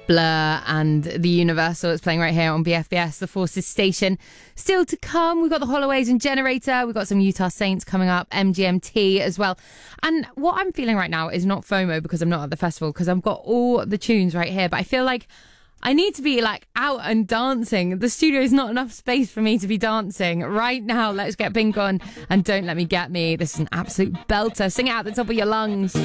Blur and The Universal. It's playing right here on BFBS, the Forces station. Still to come, we've got the Holloways and Generator. We've got some Utah Saints coming up, MGMT as well. And what I'm feeling right now is not FOMO because I'm not at the festival, because I've got all the tunes right here. But I feel like I need to be like out and dancing. The studio is not enough space for me to be dancing. Right now, let's get Pink on and Don't Let Me Get Me. This is an absolute belter. Sing it out the top of your lungs.